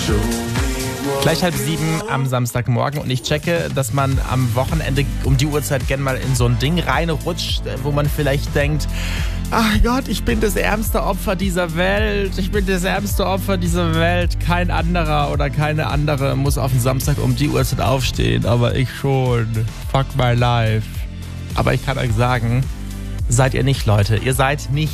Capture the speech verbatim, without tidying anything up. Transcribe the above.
Gleich halb sieben am Samstagmorgen und ich checke, dass man am Wochenende um die Uhrzeit gern mal in so ein Ding reinrutscht, wo man vielleicht denkt, ach Gott, ich bin das ärmste Opfer dieser Welt, ich bin das ärmste Opfer dieser Welt, kein anderer oder keine andere muss auf den Samstag um die Uhrzeit aufstehen, aber ich schon, fuck my life. Aber ich kann euch sagen, seid ihr nicht, Leute, ihr seid nicht